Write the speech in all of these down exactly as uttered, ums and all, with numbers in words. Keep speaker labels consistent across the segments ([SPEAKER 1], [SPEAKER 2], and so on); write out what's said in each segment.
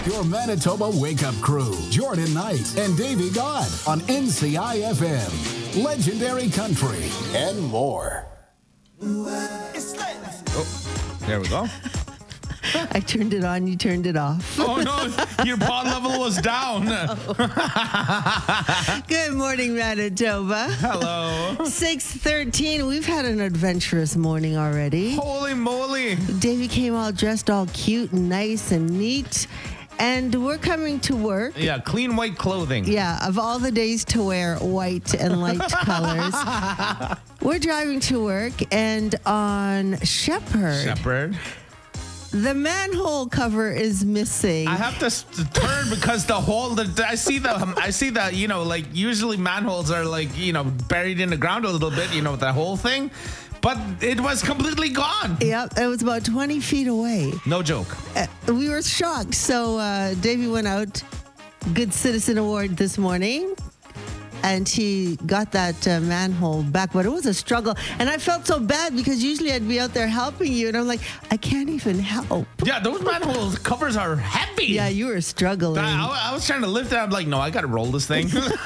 [SPEAKER 1] Your Manitoba Wake-Up Crew, Jordan Knight and Davey God on N C I F M, Legendary Country, and more.
[SPEAKER 2] Oh, there we go.
[SPEAKER 3] I turned it on, you turned it off.
[SPEAKER 2] Oh, no, your pod level was down.
[SPEAKER 3] Good morning, Manitoba.
[SPEAKER 2] Hello.
[SPEAKER 3] six thirteen. We've had an adventurous morning already.
[SPEAKER 2] Holy moly.
[SPEAKER 3] Davey came all dressed all cute and nice and neat. And we're coming to work.
[SPEAKER 2] Yeah, clean white clothing.
[SPEAKER 3] Yeah, of all the days to wear white and light colors. We're driving to work, and on Shepherd,
[SPEAKER 2] Shepherd.
[SPEAKER 3] the manhole cover is missing.
[SPEAKER 2] I have to s- turn because the hole, the, I see the, um, I see the, you know, like usually manholes are like, you know, buried in the ground a little bit, you know, the whole thing. But it was completely gone.
[SPEAKER 3] Yep, it was about twenty feet away.
[SPEAKER 2] No joke.
[SPEAKER 3] Uh, we were shocked. So uh, Davey went out, Good Citizen Award this morning, and he got that uh, manhole back. But it was a struggle. And I felt so bad because usually I'd be out there helping you. And I'm like, I can't even help.
[SPEAKER 2] Yeah, those manhole covers are heavy.
[SPEAKER 3] Yeah, you were struggling.
[SPEAKER 2] I, I- I was trying to lift it. I'm like, no, I got to roll this thing.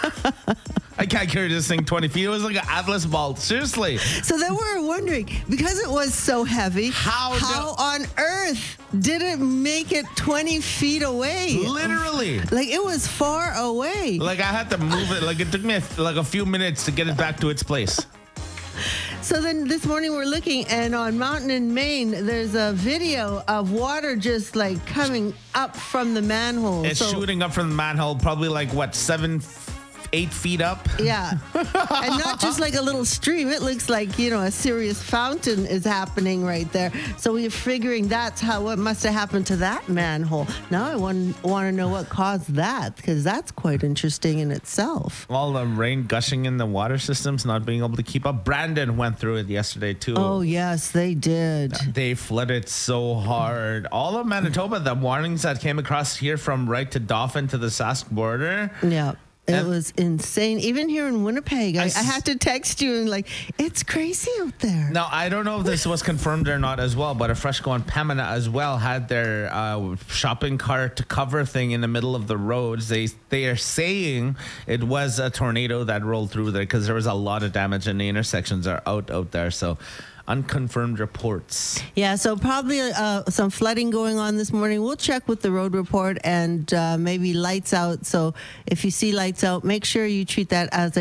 [SPEAKER 2] I can't carry this thing twenty feet. It was like an Atlas vault. Seriously.
[SPEAKER 3] So then we were wondering, because it was so heavy,
[SPEAKER 2] How
[SPEAKER 3] how
[SPEAKER 2] do-
[SPEAKER 3] on earth did it make it twenty feet away?
[SPEAKER 2] Literally.
[SPEAKER 3] Like, it was far away.
[SPEAKER 2] Like I had to move it. Like it took me a, like a few minutes to get it back to its place.
[SPEAKER 3] So then this morning we're looking, and on Mountain in Maine, there's a video of water just like coming up from the manhole.
[SPEAKER 2] It's
[SPEAKER 3] So-
[SPEAKER 2] shooting up from the manhole, probably like what, seven, eight feet up.
[SPEAKER 3] Yeah. And not just like a little stream. It looks like, you know, a serious fountain is happening right there. So we're figuring that's how, what must have happened to that manhole. Now I want, want to know what caused that, because that's quite interesting in itself.
[SPEAKER 2] All the rain gushing in the water systems, not being able to keep up. Brandon went through it yesterday too.
[SPEAKER 3] Oh, yes, they did.
[SPEAKER 2] They flooded so hard. All of Manitoba, the warnings that came across here from right to Dauphin to the Sask border.
[SPEAKER 3] Yeah. It
[SPEAKER 2] And-
[SPEAKER 3] was insane. Even here in Winnipeg, I,
[SPEAKER 2] I
[SPEAKER 3] I
[SPEAKER 2] s-
[SPEAKER 3] had to text you and like, it's crazy out there.
[SPEAKER 2] Now, I don't know if this was confirmed or not as well, but a Freshco and Pembina as well had their uh, shopping cart cover thing in the middle of the roads. They they are saying it was a tornado that rolled through there because there was a lot of damage and the intersections are out out there. So unconfirmed reports.
[SPEAKER 3] Yeah, so probably uh, some flooding going on this morning. We'll check with the road report and uh, maybe lights out. So if you see lights out, make sure you treat that as